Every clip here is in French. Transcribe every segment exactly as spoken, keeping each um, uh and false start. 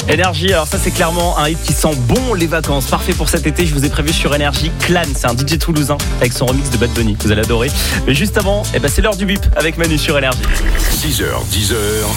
Énergie, alors ça c'est clairement un hit qui sent bon les vacances. Parfait pour cet été, je vous ai prévu sur Énergie Clan, c'est un D J toulousain avec son remix de Bad Bunny, vous allez adorer. Mais juste avant, eh ben c'est l'heure du bip avec Manu sur Énergie. six heures, dix heures.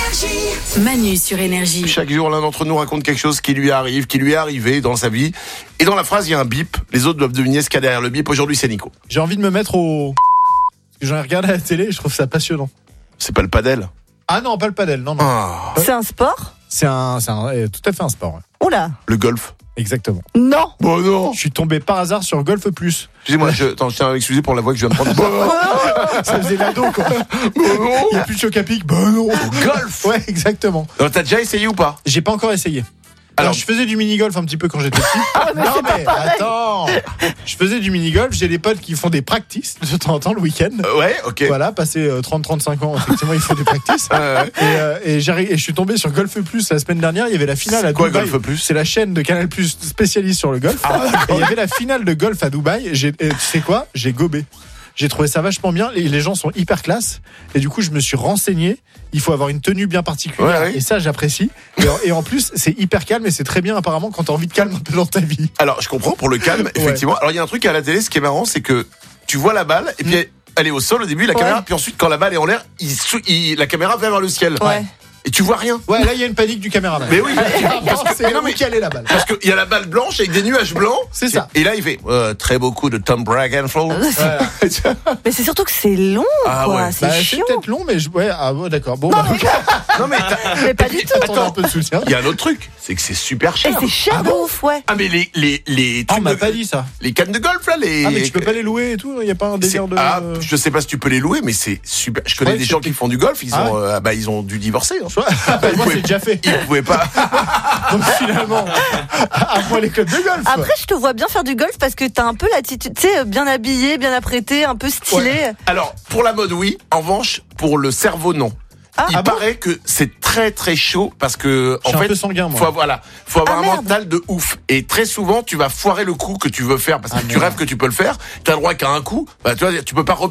Manu sur Énergie. Chaque jour, l'un d'entre nous raconte quelque chose qui lui arrive, qui lui est arrivé dans sa vie. Et dans la phrase, il y a un bip. Les autres doivent deviner ce qu'il y a derrière le bip. Aujourd'hui, c'est Nico. J'ai envie de me mettre au... Parce que j'en ai regardé à la télé et je trouve ça passionnant. C'est pas le padel. Ah non, pas le padel, non, non. Ah, C'est un sport ? C'est un, c'est un, euh, tout à fait un sport. Ouais. Oula. le golf. Exactement. Non. Bon, non. Je suis tombé par hasard sur Golf Plus. Excusez-moi, je, attends, je tiens à m'excuser pour la voix que je viens de prendre. Bon, non. Ça faisait l'ado, quoi. Bon, non. Il n'y a plus de choc à pic. Bah non. Golf. Ouais, exactement. Alors, t'as déjà essayé ou pas? J'ai pas encore essayé. Alors, Alors, je faisais du mini-golf un petit peu quand j'étais petit. Ah, mais non, c'est pas mais pareil. attends. Je faisais du mini-golf. J'ai des potes qui font des practices de temps en temps le week-end. Euh, ouais, ok. Voilà, passé euh, trente à trente-cinq ans, effectivement, il faut des practices. Euh, Et, euh, et, j'arrive, et je suis tombé sur Golf Plus la semaine dernière. Il y avait la finale C'est à quoi, Dubaï. Golf Plus? C'est la chaîne de Canal Plus spécialiste sur le golf. Et il y avait la finale de golf à Dubaï. J'ai, et tu sais quoi? J'ai gobé. J'ai trouvé ça vachement bien. Les, les gens sont hyper classe. Et du coup, je me suis renseigné. Il faut avoir une tenue bien particulière. Ouais, ouais. Et ça, j'apprécie. Et en, et en plus, c'est hyper calme et c'est très bien apparemment quand t'as envie de calme un peu dans ta vie. alors, je comprends pour le calme, effectivement. Alors, il y a un truc à la télé, ce qui est marrant, c'est que tu vois la balle, et puis elle, elle est au sol au début, la Ouais. caméra, puis ensuite, quand la balle est en l'air, il, sou- il- la caméra va vers le ciel. Ouais. Et tu vois rien. Ouais, là, il y a une panique du caméraman. Mais oui, Parce que c'est mais non, où mais- qu'elle est la balle. parce qu'il y a la balle blanche avec des nuages blancs. C'est ça. Et là, il fait euh, très beaucoup de Tom Bragenflow. Voilà. Mais c'est surtout que c'est long, Ah quoi. ouais. C'est Bah, c'est chiant. peut-être long, mais je... ouais, ah, ouais, d'accord. Bon, Non, bah, mais, Non, mais t'as- mais pas du tout. attends un peu de soutien. il y a un autre truc, c'est que c'est super Et cher. c'est cher Ah de bon ouf, ouais. Ah, mais les, les, les Ah, on trucs m'a de- pas dit ça. les cannes de golf, là, les. Ah, mais tu peux pas les louer et tout. Il y a pas un C'est- délire de. Ah, je sais pas si tu peux les louer, mais c'est super. Je connais Ouais, des c'est- gens qui font du golf, ils Ah ont, euh, ah bah, ils ont dû divorcer. Hein. Bah, moi, pouvaient- c'est déjà fait. Ils pouvaient pas. Donc finalement, après les clubs de golf. Après, je te vois bien faire du golf parce que t'as un peu l'attitude, tu sais, bien habillé, bien apprêté, un peu stylé. Alors, pour la mode, oui. En revanche, pour le cerveau, non. Ah, Il ah bon paraît que c'est très très chaud parce que Je en suis un fait, peu sanguin, moi. faut avoir, voilà, faut avoir Ah, un merde. mental de ouf. Et très souvent, tu vas foirer le coup que tu veux faire parce que Ah, tu merde. rêves que tu peux le faire. T'as le droit qu'à un coup. Bah, tu vois, tu peux pas